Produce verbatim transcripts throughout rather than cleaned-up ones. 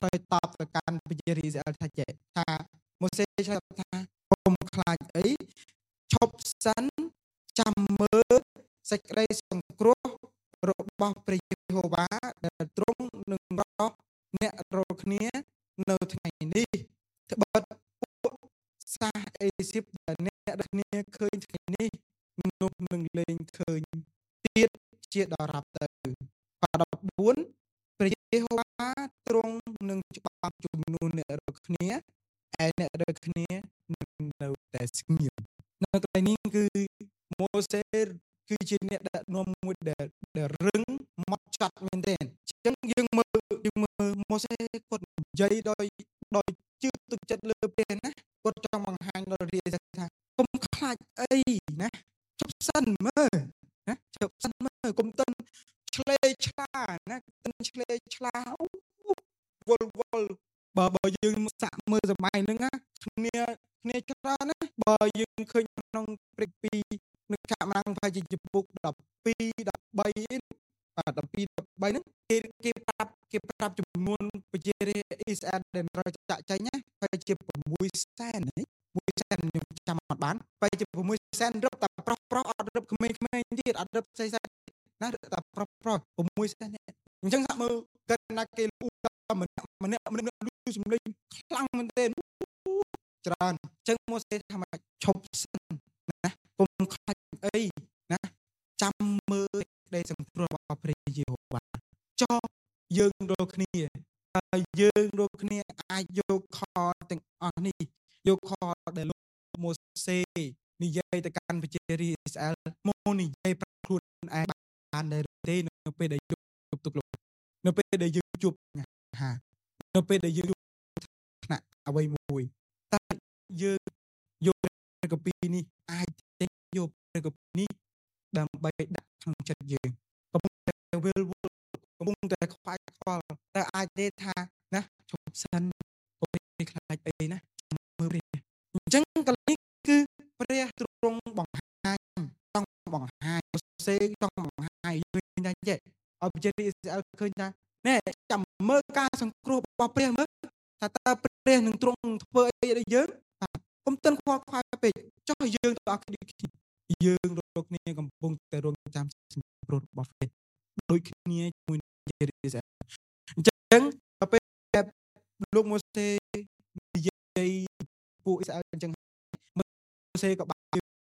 ឆ្លើយតបទៅកាន់ប្រជារាស្ត្រអ៊ីស្រាអែលថាចេះថាម៉ូសេឆ្លើយថាកុំខ្លាចអីឈប់សិនចាំមើលសេចក្តីសង្គ្រោះរបស់ព្រះយេហូវ៉ាដែលទ្រង់នឹងរកអ្នករាល់គ្នានៅថ្ងៃនេះត្បិតពួកសាសអេស៊ីបដែលអ្នករាល់គ្នាឃើញថ្ងៃនេះនោះនឹងលែងឃើញទៀតជាដរាបទៅប៉ដបួនព្រះយេហូវ៉ាទ្រង់នឹងច្បាប់ជំនួសអ្នករាល់គ្នាឯអ្នករាល់គ្នានឹងនៅតែស្ងៀមនៅកន្លែងនេះគឺម៉ូសេគឺជាអ្នកដឹកនាំមួយដែលដែលរឹងម៉ត់ចត់មែនទេអញ្ចឹងយើងមើលយើងមើលម៉ូសេគាត់និយាយដោយដោយជឿទុកចិត្តលើព្រះណាគាត់ចង់បង្ហាញដល់រាជថាកុំខ្លាចអីណាជប់សិនមើលណាជប់សិនមើលកុំតន់ឆ្លេឆ្លាណាតន់ឆ្លេឆ្លាវល់វល់បើបើយើងសាក់មើលសម័យហ្នឹងណាគ្នាគ្នាច្រើនណាបើយើងឃើញក្នុងព្រឹកពីនៅកាមាំងប្រហែលជាចំពុកដប់ពីរ ដប់បីបាទដប់ពីរ ដប់បីហ្នឹងគេគេប្រាប់គេប្រាប់ចំនួនប្រជារាស្ត្រអ៊ីស្រាអែលដែលត្រូវចាក់ចេញណាប្រហែលជា6សែនណាមួយសែនខ្ញុំចាំអត់បានប្រហែលជា6សែនរឹបតែប្រុសប្រុសអត់រឹបក្មេងក្មេងទៀតអត់រឹបផ្សេងផ្សេងណាតែប្រុសប្រុស6សែនអញ្ចឹងសាក់មើលកិនណាគេលូម្នាក់ម្នាក់ម្នាក់លូសំលេងខ្លាំងមែនទេច្រើនអញ្ចឹងម៉ូសេថាមកឈប់សិនណាកុំខ្លាចអីណាចាំមើលក្តីសង្គ្រោះរបស់ព្រះយេហូវ៉ាចុះយើងរាល់គ្នាហើយយើងរាល់គ្នាអាចយកខទាំងអស់នេះយកខដែលលោកម៉ូសេនិយាយទៅកាន់ប្រជារាស្ត្រអ៊ីស្រាអែលមកនិយាយប្រាប់ខ្លួនឯងបានដែរទេនៅពេលដែលជួបទុកលោកនៅពេលដែលយើងជួបបញ្ហានៅពេលដែលយើងជួបថ្នាក់អ្វីមួយតែយើងយកព្រះគម្ពីរនេះអាចទេយកព្រះគម្ពីរនេះដើម្បីដាក់ក្នុងចិត្តយើងកំពុងតែវិលវល់កំពុងតែខ្វាយខ្វល់តែអាចទេថាណាឈប់សិនអូយខ្លាចអីណាមើលព្រះអញ្ចឹងកន្លែងគឺព្រះទ្រង់បង្ហាញចង់បង្ហាញម៉ូសេចង់បង្ហាញយើងថាចេះឲ្យប្រជារាស្ត្រអ៊ីស្រាអែលឃើញថាណែចាំមើលការសង្គ្រោះរបស់ព្រះមើលថាតើព្រះនឹងទ្រង់ធ្វើអីដល់យើងបាទកុំទិនខ្វល់ខ្វាយពេកចុះយើងទាំងអស់គ្នាយើងរកគ្នាកំពុងតែរងចាំសង្គ្រោះរបស់ព្រះដូចគ្នាជាមួយជារាស្ត្រអញ្ចឹងដល់ពេលលោកម៉ូសេនិយាយពួកអ៊ីស្រាអែលអញ្ចឹងម៉ូសេក៏បាន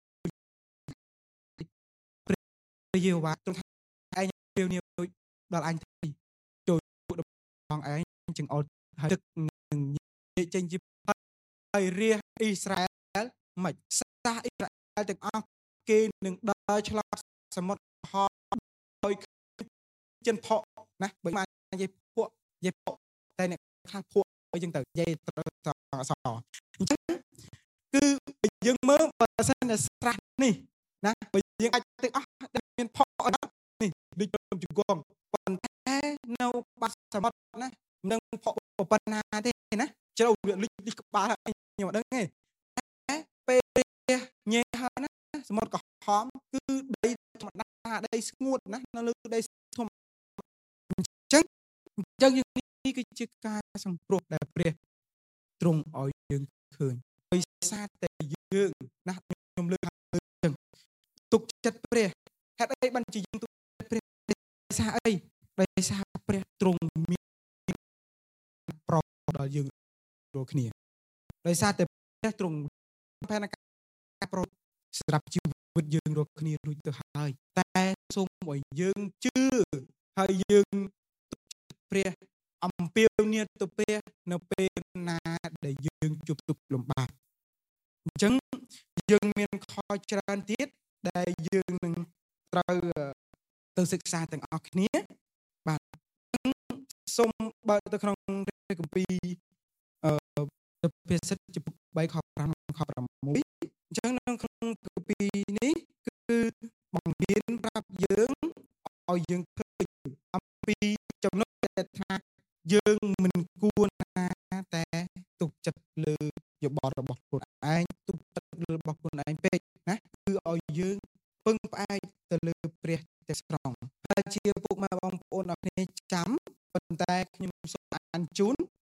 ព្រះយេហូវ៉ាទ្រង់ថាឯងព្រាវនាមដូចដល់អញទីចូលពួកបងឯងអញ្ចឹងអត់ហើយទឹកនឹងនិយាយចេញជាហើយរាជអ៊ីស្រាអែលមិនសាសអ៊ីស្រាអែលទាំងអស់គេនឹងដើរឆ្លងសមុទ្រហោដោយចិនផកណាបើបាននិយាយពួកនិយាយផកតែអ្នកខ្លះពួកអីចឹងទៅនិយាយត្រូវអសអញ្ចឹងគឺយើងមើលបើសិនតែស្រះនេះណាបើយើងអាចទាំងអស់ដែលមានផកអត់នេះដូចខ្ញុំជង្គង់ប៉ុន្តែនៅបាត់សមុទ្រណាមិនដឹងផកប៉ុណ្ណាទេណាជ្រៅលិចលិចក្បាលខ្ញុំអត់ដឹងទេតែពេលញ៉េហើយណាសមុទ្រក្រហមគឺដីធម្មតាដីស្ងួតណានៅលើដីធម្មអញ្ចឹងអញ្ចឹងនេះគឺជាការសង្គ្រោះដែលព្រះទ្រង់ឲ្យយើងឃើញដោយសារតែយើងណាខ្ញុំលើកហើយអញ្ចឹងទុកចិត្តព្រះហេតុអីបានជាយើងទុកចិត្តព្រះដោយសារអីដោយសារព្រះទ្រង់មានប្រោសដល់យើងរាល់គ្នាដោយសារតែព្រះទ្រង់ផែនការប្រោសសម្រាប់ជីវិតយើងរាល់គ្នារួចទៅហើយតែសូមឲ្យយើងជឿហើយយើងទុកចិត្តព្រះអំពាវនាវទៅព្រះនៅពេលណាដែលយើងជួបទុក្ខលំបាកអញ្ចឹងយើងមានខច្រើនទៀតដែលយើងនឹងត្រូវទៅសិក្សាទាំងអស់គ្នាបាទសូមបើកទៅក្នុងព្រះគម្ពីរអឺភាសិតចំពុកបីខប្រាំខប្រាំមួយអញ្ចឹងនៅក្នុងគម្ពីរនេះគឺបង្រៀនប្រាប់យើងឲ្យយើងឃើញអំពីចំណុចដែលថាយើងមិនគួរណាតែទុកចិត្តលើយោបល់របស់ខ្លួនឯងទុកចិត្តលើរបស់ខ្លួនឯងពេកណាគឺឲ្យយើងពឹងផ្អែកទៅលើព្រះទាំងស្រុងហើយជាពុកម៉ែបងប្អូនអរគ្នាចាំប៉ុន្តែខ្ញុំសូមអានជូន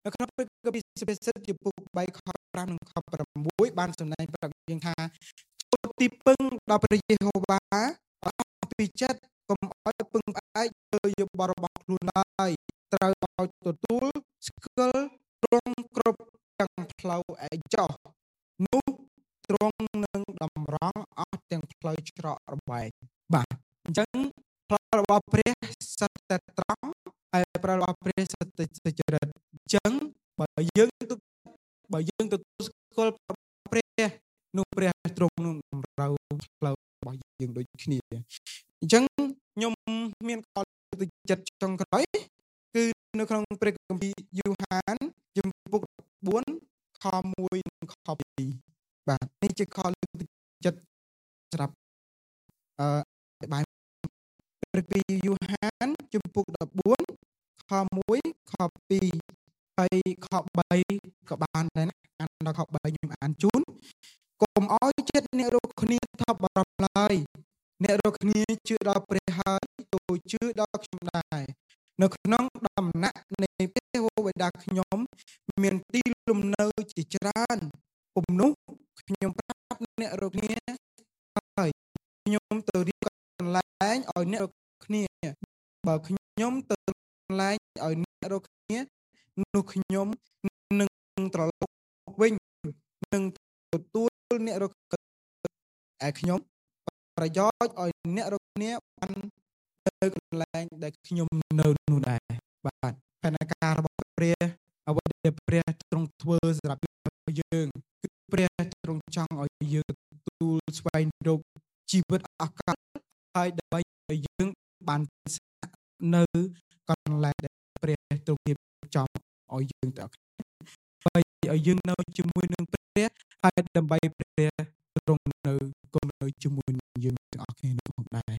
នៅក្នុងព្រះគម្ពីរសុភាសិតចំពុកបីខប្រាំនិងខប្រាំមួយបានសម្ដែងប្រាប់យើងថាចូលទីពឹងដល់ព្រះយេហូវ៉ាអស់ពីចិត្តកុំឲ្យពឹងផ្អែកលើយោបល់របស់ខ្លួនឡើយត្រូវឲ្យទទួលស្គាល់ទ្រង់គ្រប់ទាំងផ្លូវឯចោះនោះទ្រង់នឹងតម្រង់អស់ទាំងផ្លូវច្រករបែងបាទអញ្ចឹងផ្លូវរបស់ព្រះសត្វតែត្រង់ហើយផ្លូវរបស់ព្រះសត្វតែសុចរិតអញ្ចឹងបើយើងបើយើងទទួលស្គាល់ព្រះនោះព្រះទ្រង់នឹងតម្រូវផ្លូវរបស់យើងដូចគ្នាអញ្ចឹងខ្ញុំមានខលើកទឹកចិត្តចុងក្រោយគឺនៅក្នុងព្រះគម្ពីរយូហានជំពូកបួនខមួយនិងខពីរបាទនេះជាខលើកទឹកចិត្តសម្រាប់អឺបាយព្រះគម្ពីរយូហានជំពូកដប់បួនខមួយខពីរហើយខបីក៏បានដែរណាអានដល់ខបីខ្ញុំអានជូនកុំឲ្យចិត្តអ្នករកគ្នាថប់បារម្ភឡើយអ្នករកគ្នាជឿដល់ព្រះហើយទៅជឿដល់ខ្ញុំដែរនៅក្នុងដំណាក់នៃព្រះវេដាខ្ញុំមានទីលំនៅជាច្រើនពុំនោះខ្ញុំប្រាប់អ្នករកគ្នាហើយខ្ញុំទៅរៀបកន្លែងឲ្យអ្នករកគ្នាបើខ្ញុំទៅកន្លែងឲ្យអ្នករកគ្នានោះខ្ញុំនឹងត្រឡប់វិញនឹងទទួលអ្នករកឯខ្ញុំប្រយោជន៍ឲ្យអ្នករកគ្នាបានទៅកន្លែងដែលខ្ញុំនៅនោះដែរបាទផែនការរបស់ព្រះអ្វីដែលព្រះទ្រង់ធ្វើសម្រាប់យើងគឺព្រះទ្រង់ចង់ឲ្យយើងទទួលស្វែងរកជីវិតអកលហើយដើម្បីឲ្យយើងបាននៅកន្លែងដែលព្រះទ្រង់រៀបចំឲ្យយើងទាំងហើយឲ្យយើងនៅជាមួយនឹងព្រះហើយដើម្បីព្រះទ្រង់នៅគង់នៅជាមួយនឹងយើងទាំងអស់គ្នានោះផងដែរ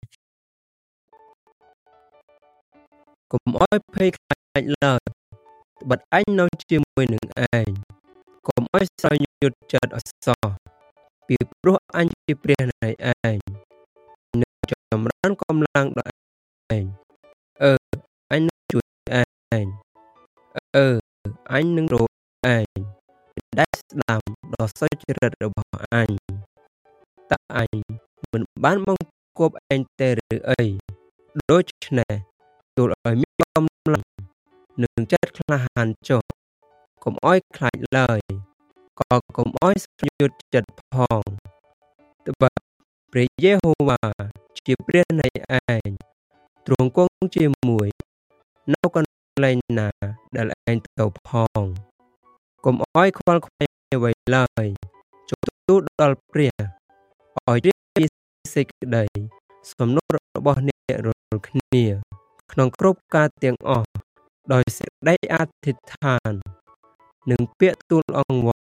កុំឲ្យភ័យខ្លាចឡើយបិទអញនៅជាមួយនឹងឯងកុំឲ្យស្រយុទ្ធចិត្តអសោះពីព្រោះអញជាព្រះនៃឯងនឹងចម្រើនកម្លាំងដល់ឯងអឺអញនឹងជួយឯងអឺអញនឹងរកឯងដែលស្ដាំដល់សុចរិតរបស់អញតើអញមិនបានបង្គាប់ឯងទេឬអីដូច្នេះទូលឲ្យមានកម្លាំងនឹងចិត្តក្លាហានចុះកុំឲ្យខ្លាចឡើយក៏កុំឲ្យស្យុទ្ធចិត្តផងត្បិតព្រះយេហូវ៉ាជាព្រះនៃឯងទ្រង់គង់ជាមួយនៅកន្លែងណាដែលឯងទៅផងកុំឲ្យខ្វល់ខ្វាយអ្វីឡើយចូលទូលដល់ព្រះឲ្យរៀបសេចក្តីសំណួររបស់អ្នករាល់គ្នាក្នុងគ្រប់ការទាំងអស់ដោយសេចក្តីអធិដ្ឋាននិងពាក្យទូលអង្វរ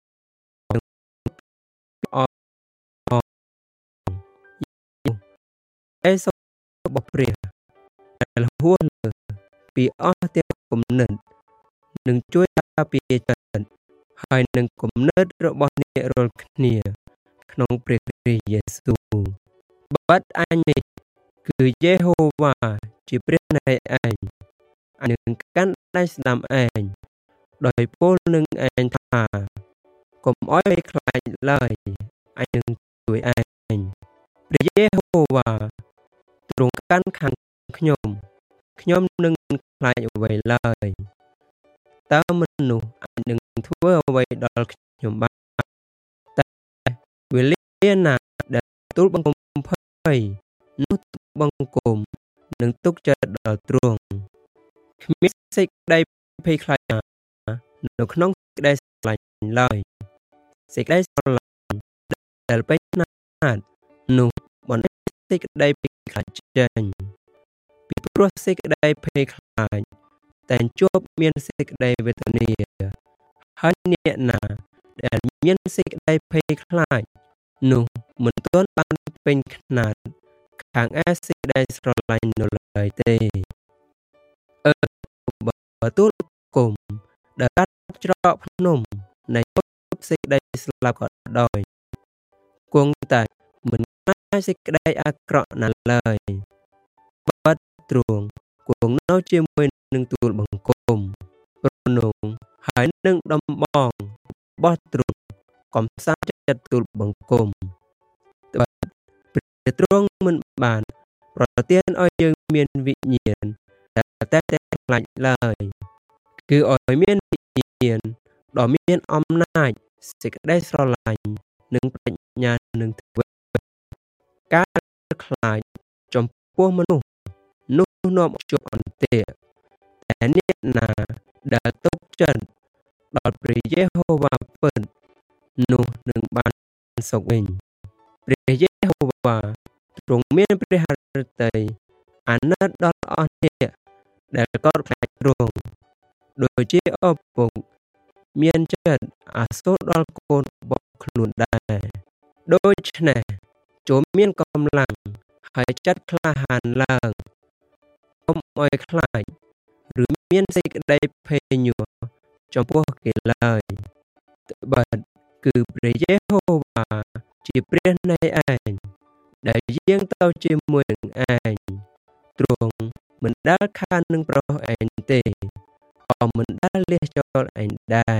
អអេសរបស់ព្រះដែលហួសលើពីអស់ទាំងគំនិតនឹងជួយការពារចិត្តហើយនឹងគំនិតរបស់អ្នករាល់គ្នាក្នុងព្រះគ្រីស្ទយេស៊ូវបាត់អញនេះគឺយេហូវ៉ាជាព្រះនៃឯងអញនឹងកាន់ដៃស្ដាំឯងដោយពោលនឹងឯងថាកុំឲ្យខ្លាចឡើយអញនឹងជួយឯងព្រះយេហូវ៉ាទ្រង់កាន់ខាងខ្ញុំខ្ញុំនឹងខ្លាចអ្វីឡើយតើមនុស្សអាចនឹងធ្វើអ្វីដល់ខ្ញុំបានតែវេលាណាដែលទូលបង្គំភ័យនោះបង្គំនឹងទុកចិត្តដល់ទ្រង់គ្មានសេចក្តីភ័យខ្លាចនៅក្នុងសេចក្តីស្រឡាញ់ឡើយសេចក្តីស្រឡាញ់ដែលពេញណាស់នោះបណ្ដេញសេចក្តីភ័យខ្លាចចេញពីព្រោះសេចក្តីភ័យខ្លាចតែជួបមានសេចក្តីវេទនាហើយអ្នកណាដែលមានសេចក្តីភ័យខ្លាចនោះមិនទាន់បានពេញខ្នាតខាងឯសេចក្តីស្រឡាញ់នៅឡើយទេអឺបើទូលគុំដែលកាត់ច្រកភ្នំនៃសេចក្តីស្លាប់ក៏ដោយគង់តែមិនអាចសេចក្តីអាក្រក់ណាស់ឡើយបាត់ទ្រង់គង់នៅជាមួយនឹងទូលបង្គំប្រណងហើយហើយនឹងដំបងរបស់ទ្រង់កំសាន្តចិត្តទូលបង្គំត្បិតព្រះទ្រង់មិនបានប្រទានឲ្យយើងមានវិញ្ញាណដែលតែតែខ្លាចឡើយគឺឲ្យមានវិញ្ញាណដ៏មានអំណាចសេចក្តីស្រឡាញ់និងប្រាជ្ញានឹងធ្វើការខ្លាចចំពោះមនុស្សនោះនាំជួបអន្ទាក់តែអ្នកណាដែលទុកចិត្តដល់ព្រះយេហូវ៉ាពិតនោះនឹងបានសុខវិញព្រះយេហូវ៉ាទ្រង់មានព្រះハឫទ័យអាណិតដល់អស់អ្នកដែលកោតខ្លាចទ្រង់ដូចជាឪពុកមានចិត្តអាសូរដល់កូនរបស់ខ្លួនដែរដូច្នេះចូលមានកម្លាំងហើយចិត្តក្លាហានឡើងកុំឲ្យខ្លាចឬមានសេចក្តីភ័យញ័រចំពោះគេឡើយត្បិតគឺព្រះយេហូវ៉ាជាព្រះនៃឯងដែលយាងទៅជាមួយនឹងឯងទ្រង់មិនដែលខាននឹងប្រុសឯងទេក៏មិនដែលលះចោលឯងដែរ